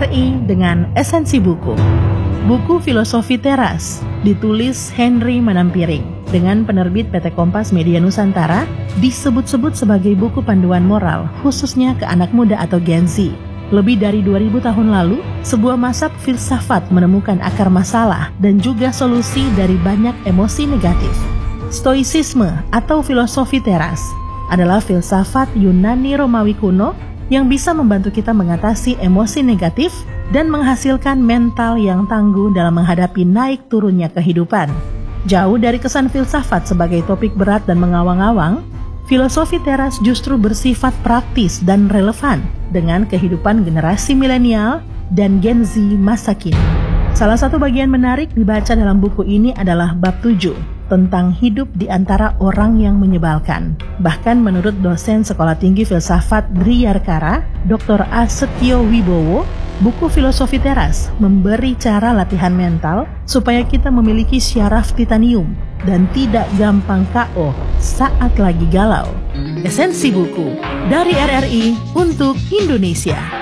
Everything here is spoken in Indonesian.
RRI dengan esensi buku. Buku Filosofi Teras ditulis Henry Manampiring dengan penerbit PT Kompas Media Nusantara, disebut-sebut sebagai buku panduan moral khususnya ke anak muda atau Gen Z. Lebih dari 2000 tahun lalu, sebuah mazhab filsafat menemukan akar masalah dan juga solusi dari banyak emosi negatif. Stoicisme atau filosofi teras adalah filsafat Yunani Romawi kuno yang bisa membantu kita mengatasi emosi negatif dan menghasilkan mental yang tangguh dalam menghadapi naik turunnya kehidupan. Jauh dari kesan filsafat sebagai topik berat dan mengawang-awang, filosofi teras justru bersifat praktis dan relevan dengan kehidupan generasi milenial dan Gen Z masa kini. Salah satu bagian menarik dibaca dalam buku ini adalah bab 7 tentang hidup di antara orang yang menyebalkan. Bahkan menurut dosen Sekolah Tinggi Filsafat Driyarkara, Dr. Asetyo Wibowo, buku Filosofi Teras memberi cara latihan mental supaya kita memiliki syaraf titanium dan tidak gampang KO saat lagi galau. Esensi buku dari RRI untuk Indonesia.